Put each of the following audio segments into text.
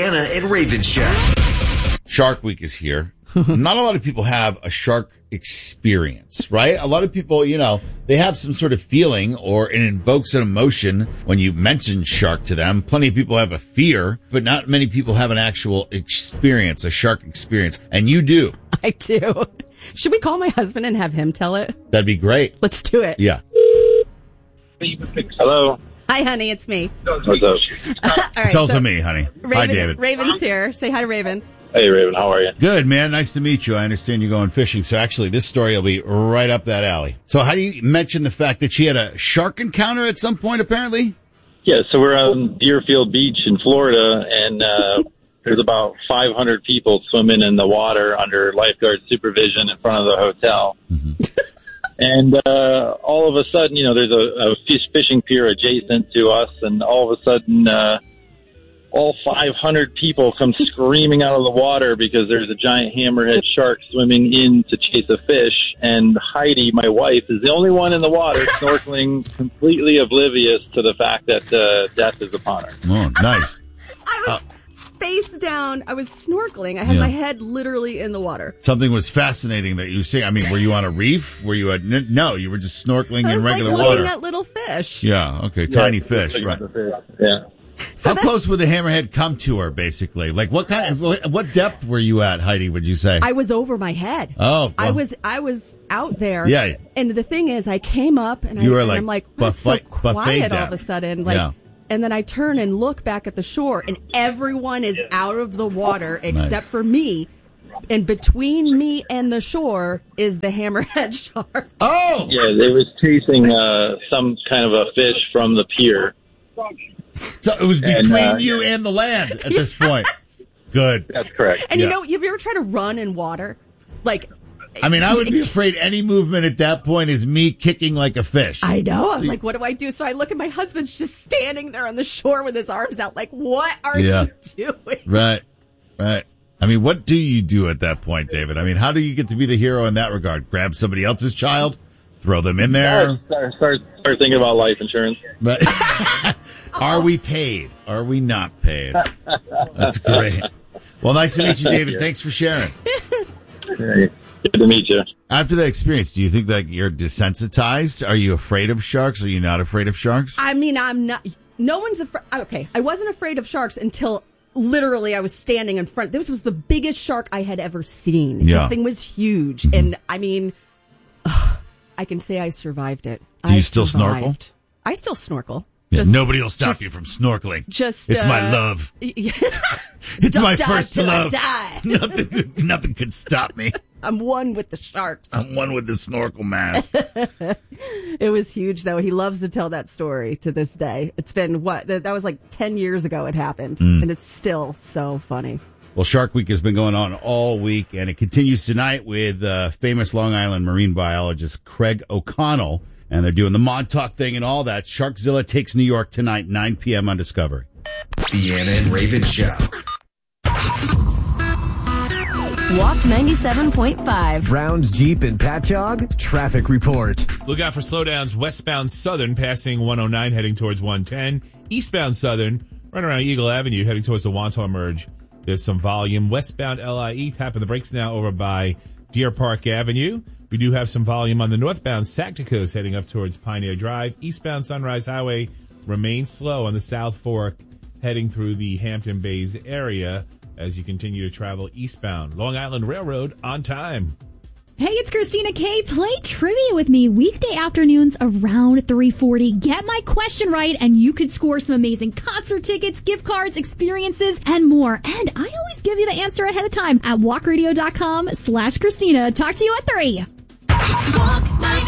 Deanna and Raven Show. Shark Week is here. Not a lot of people have a shark experience, right? A lot of people, they have some sort of feeling or it invokes an emotion when you mention shark to them. Plenty of people have a fear, but not many people have an actual experience, a shark experience. And you do. I do. Should we call my husband and have him tell it? That'd be great. Let's do it. Yeah. Hello. Hi, honey. It's me. What's up? All right, It's also me, honey. Hi, David. Raven's here. Say hi to Raven. Hey, Raven. How are you? Good, man. Nice to meet you. I understand you're going fishing. So actually, this story will be right up that alley. So how do you mention the fact that she had a shark encounter at some point, apparently? Yeah, so we're on Deerfield Beach in Florida, and there's about 500 people swimming in the water under lifeguard supervision in front of the hotel. Mm-hmm. And all of a sudden, there's a fishing pier adjacent to us, and all of a sudden, all 500 people come screaming out of the water because there's a giant hammerhead shark swimming in to chase a fish. And Heidi, my wife, is the only one in the water snorkeling, completely oblivious to the fact that death is upon her. Oh, nice. I was face down. I was snorkeling. I had my head literally in the water. Something was fascinating that you say. I mean, were you on a reef? Were you no, you were just snorkeling in regular looking water. At little fish. Yeah, okay, tiny fish, right. Yeah. So how close would the hammerhead come to her, basically? Like, what depth were you at, Heidi, would you say? I was over my head. Oh. Well, I was out there. Yeah. And the thing is, I came up and I'm like, what's so quiet all of a sudden? Like, and then I turn and look back at the shore, and everyone is out of the water except for me. And between me and the shore is the hammerhead shark. Oh! Yeah, they was chasing some kind of a fish from the pier. So it was between you and the land at this point. Good. That's correct. And have you ever tried to run in water? Like, I mean, I would be afraid any movement at that point is me kicking like a fish. I know. I'm like, what do I do? So I look at my husband's just standing there on the shore with his arms out. Like, what are you doing? Right. I mean, what do you do at that point, David? I mean, how do you get to be the hero in that regard? Grab somebody else's child? Throw them in there? Start thinking about life insurance. But are we paid? Are we not paid? That's great. Well, nice to meet you, David. Thanks for sharing. Hey, good to meet you. After that experience, do you think that you're desensitized? Are you afraid of sharks? Are you not afraid of sharks? I mean, I'm not. No one's afraid. Okay, I wasn't afraid of sharks until literally I was standing in front. This was the biggest shark I had ever seen. Yeah. This thing was huge. Mm-hmm. And I mean, I can say I survived it. Do you still snorkel? I still snorkel. Yeah, nobody will stop you from snorkeling. It's my love. It's my first love. Nothing could stop me. I'm one with the sharks. I'm one with the snorkel mask. It was huge, though. He loves to tell that story to this day. It's been, that was like 10 years ago it happened, and it's still so funny. Well, Shark Week has been going on all week, and it continues tonight with famous Long Island marine biologist Craig O'Connell, and they're doing the Montauk thing and all that. Sharkzilla takes New York tonight, 9 p.m. on Discovery. Deanna and Raven Show. Walk 97.5. Browns, Jeep, and Patchogue. Traffic report. Look out for slowdowns westbound Southern passing 109 heading towards 110. Eastbound Southern right around Eagle Avenue heading towards the Wantagh Merge. There's some volume. Westbound LIE tapping the brakes now over by Deer Park Avenue. We do have some volume on the northbound Sacticos heading up towards Pioneer Drive. Eastbound Sunrise Highway remains slow on the South Fork heading through the Hampton Bays area as you continue to travel eastbound. Long Island Railroad on time. Hey, it's Christina K. Play trivia with me weekday afternoons around 3:40. Get my question right, and you could score some amazing concert tickets, gift cards, experiences, and more. And I always give you the answer ahead of time at walkradio.com/Christina. Talk to you at 3. Walk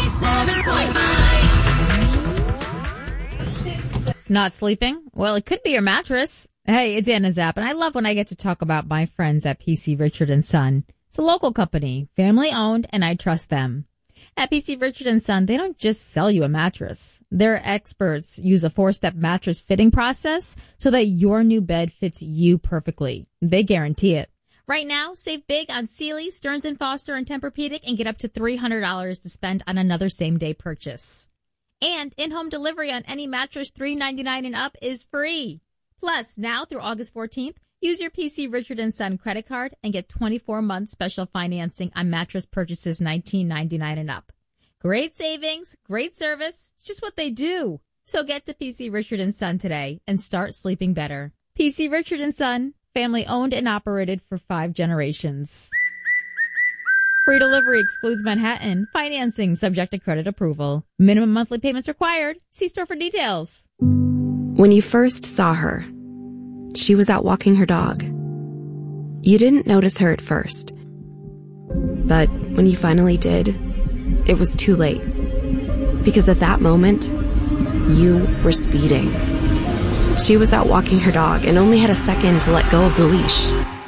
97.5. Not sleeping? Well, it could be your mattress. Hey, it's Anna Zapp, and I love when I get to talk about my friends at PC Richard & Son. It's a local company, family owned, and I trust them. At PC Richard & Son, they don't just sell you a mattress. Their experts use a 4-step mattress fitting process so that your new bed fits you perfectly. They guarantee it. Right now, save big on Sealy, Stearns & Foster, and Tempur-Pedic and get up to $300 to spend on another same-day purchase. And in-home delivery on any mattress $399 and up is free. Plus, now through August 14th, Use your PC Richard & Son credit card and get 24-month special financing on mattress purchases $19.99 and up. Great savings, great service, it's just what they do. So get to PC Richard & Son today and start sleeping better. PC Richard & Son, family owned and operated for 5 generations. Free delivery excludes Manhattan. Financing subject to credit approval. Minimum monthly payments required. See store for details. When you first saw her, she was out walking her dog. You didn't notice her at first. But when you finally did, it was too late. Because at that moment, you were speeding. She was out walking her dog and only had a second to let go of the leash.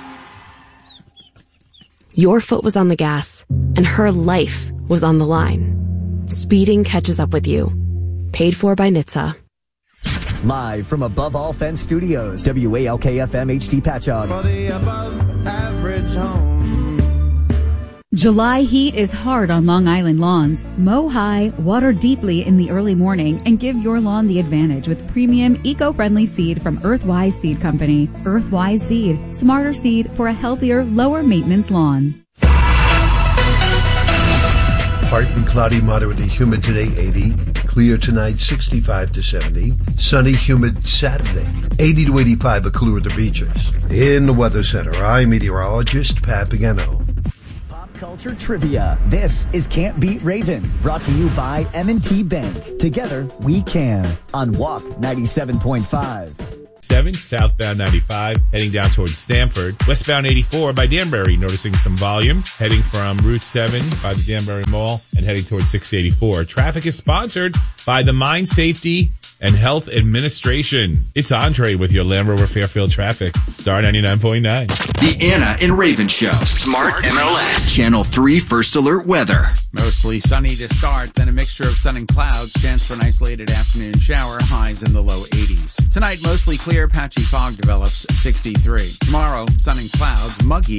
Your foot was on the gas, and her life was on the line. Speeding catches up with you. Paid for by NHTSA. Live from Above All Fence Studios, WALK-FM HD Patchogue. For the above average home. July heat is hard on Long Island lawns. Mow high, water deeply in the early morning, and give your lawn the advantage with premium eco-friendly seed from Earthwise Seed Company. Earthwise Seed, smarter seed for a healthier, lower maintenance lawn. Partly cloudy, moderately humid today, 80. Clear tonight, 65 to 70. Sunny, humid Saturday, 80 to 85, but cooler at the beaches. In the Weather Center, I'm meteorologist Pat Pagano. Pop culture trivia. This is Can't Beat Raven, brought to you by M&T Bank. Together, we can. On Walk 97.5. 7, southbound 95, heading down towards Stamford. Westbound 84 by Danbury, noticing some volume. Heading from Route 7 by the Danbury Mall and heading towards 684. Traffic is sponsored by the Mine Safety and Health Administration. It's Andre with your Land Rover Fairfield traffic. Star 99.9. The Anna and Raven Show. Smart MLS. Channel 3 First Alert Weather. Mostly sunny to start, then a mixture of sun and clouds. Chance for an isolated afternoon shower. Highs in the low 80s. Tonight, mostly clear, patchy fog develops, 63. Tomorrow, sun and clouds, muggy.